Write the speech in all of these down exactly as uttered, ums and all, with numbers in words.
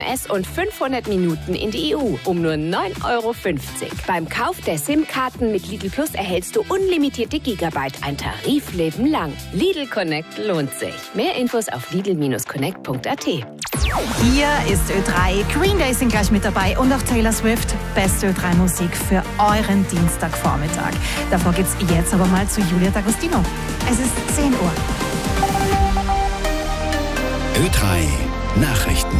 S und fünfhundert Minuten in die E U um nur neun Euro fünfzig. Beim Kauf der SIM-Karten mit Lidl Plus erhältst du unlimitierte Gigabyte, ein Tarifleben lang. Lidl Connect lohnt sich. Mehr Infos auf lidl connect punkt a t. Hier ist Ö drei. Green Day sind gleich mit dabei und auch Taylor Swift. Beste Ö drei Musik für euren Dienstagvormittag. Davor geht's jetzt aber mal zu Julia D'Agostino. Es ist zehn Uhr. Ö drei Nachrichten.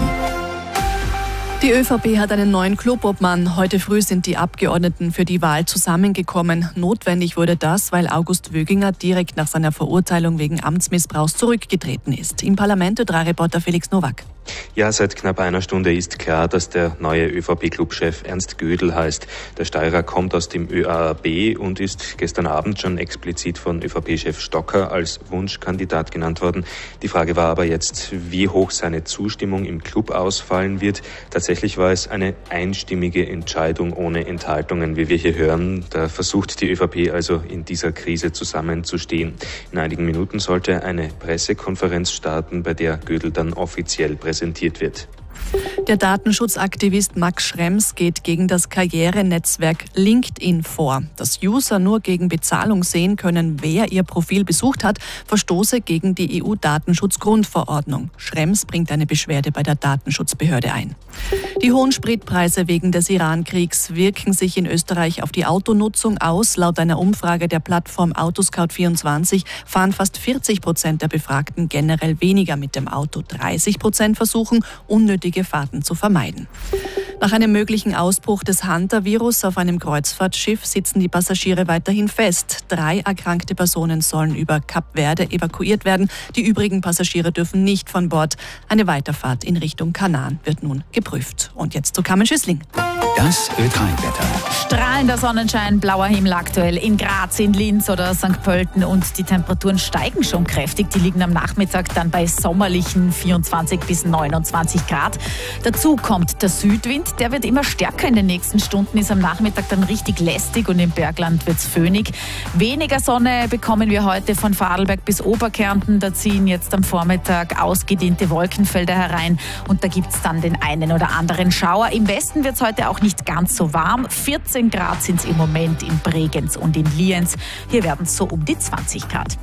Die ÖVP hat einen neuen Clubobmann. Heute früh sind die Abgeordneten für die Wahl zusammengekommen. Notwendig wurde das, weil August Wöginger direkt nach seiner Verurteilung wegen Amtsmissbrauchs zurückgetreten ist. Im Parlament Ö drei Reporter Felix Nowak. Ja, seit knapp einer Stunde ist klar, dass der neue ÖVP-Clubchef Ernst Gödel heißt. Der Steirer kommt aus dem Ö A A B und ist gestern Abend schon explizit von ÖVP-Chef Stocker als Wunschkandidat genannt worden. Die Frage war aber jetzt, wie hoch seine Zustimmung im Club ausfallen wird. Tatsächlich war es eine einstimmige Entscheidung ohne Enthaltungen, wie wir hier hören. Da versucht die ÖVP also in dieser Krise zusammenzustehen. In einigen Minuten sollte eine Pressekonferenz starten, bei der Gödel dann offiziell präsentiert wird. Der Datenschutzaktivist Max Schrems geht gegen das Karrierenetzwerk LinkedIn vor. Dass User nur gegen Bezahlung sehen können, wer ihr Profil besucht hat, verstoße gegen die E U-Datenschutzgrundverordnung. Schrems bringt eine Beschwerde bei der Datenschutzbehörde ein. Die hohen Spritpreise wegen des Iran-Kriegs wirken sich in Österreich auf die Autonutzung aus. Laut einer Umfrage der Plattform Autoscout vierundzwanzig fahren fast vierzig Prozent der Befragten generell weniger mit dem Auto. dreißig Prozent versuchen, unnötige Fahrten zu vermeiden. Nach einem möglichen Ausbruch des Hunter-Virus auf einem Kreuzfahrtschiff sitzen die Passagiere weiterhin fest. Drei erkrankte Personen sollen über Kap Verde evakuiert werden. Die übrigen Passagiere dürfen nicht von Bord. Eine Weiterfahrt in Richtung Kanaren wird nun geprüft. Und jetzt zu Carmen Schüssling. Das Ö drei Wetter. Strahlender Sonnenschein, blauer Himmel aktuell in Graz, in Linz oder Sankt Pölten und die Temperaturen steigen schon kräftig. Die liegen am Nachmittag dann bei sommerlichen vierundzwanzig bis neunundzwanzig Grad. Dazu kommt der Südwind, der wird immer stärker in den nächsten Stunden, ist am Nachmittag dann richtig lästig und im Bergland wird es föhnig. Weniger Sonne bekommen wir heute von Vorarlberg bis Oberkärnten. Da ziehen jetzt am Vormittag ausgedehnte Wolkenfelder herein und da gibt es dann den einen oder anderen Schauer. Im Westen wird es heute auch nicht ganz so warm. vierzehn Grad sind es im Moment in Bregenz und in Lienz. Hier werden es so um die zwanzig Grad.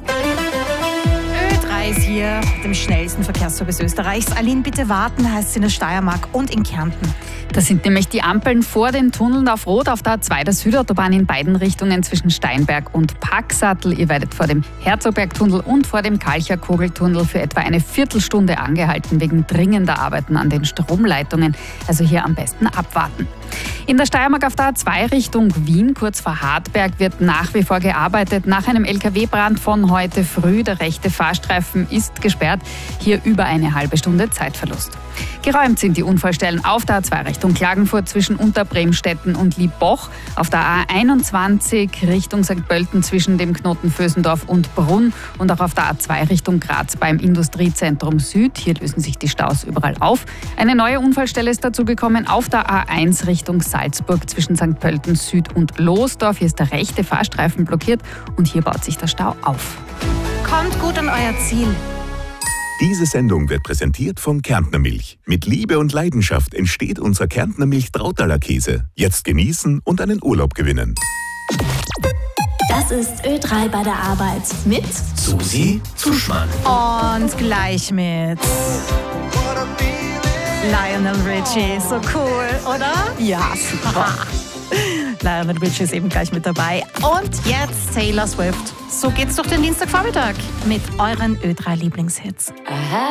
Ö drei ist hier mit dem schnellsten Verkehrsservice Österreichs. Aline, bitte warten, heißt es in der Steiermark und in Kärnten. Das sind nämlich die Ampeln vor den Tunneln auf Rot auf der A zwei der Südautobahn in beiden Richtungen zwischen Steinberg und Packsattel. Ihr werdet vor dem Herzogbergtunnel und vor dem Kalcher-Kogeltunnel für etwa eine Viertelstunde angehalten wegen dringender Arbeiten an den Stromleitungen. Also hier am besten abwarten. In der Steiermark auf der A zwei Richtung Wien, kurz vor Hartberg, wird nach wie vor gearbeitet. Nach einem L K W-Brand von heute früh, der rechte Fahrstreifen ist gesperrt. Hier über eine halbe Stunde Zeitverlust. Geräumt sind die Unfallstellen auf der A zwei Richtung Klagenfurt zwischen Unterbremstetten und Liebboch, auf der A einundzwanzig Richtung Sankt Pölten zwischen dem Knoten Vösendorf und Brunn und auch auf der A zwei Richtung Graz beim Industriezentrum Süd. Hier lösen sich die Staus überall auf. Eine neue Unfallstelle ist dazu gekommen auf der A eins Richtung Salzburg zwischen Sankt Pölten Süd und Losdorf. Hier ist der rechte Fahrstreifen blockiert und hier baut sich der Stau auf. Kommt gut an euer Ziel. Diese Sendung wird präsentiert von Kärntner Milch. Mit Liebe und Leidenschaft entsteht unser Kärntner Milch Trautaler Käse. Jetzt genießen und einen Urlaub gewinnen. Das ist Ö drei bei der Arbeit mit Susi Zuschmann. Und gleich mit Lionel Richie. So cool, oder? Ja, super. Lionel Richie ist eben gleich mit dabei. Und jetzt Taylor Swift. So geht's durch den Dienstagvormittag mit euren Ö drei Lieblingshits. Aha.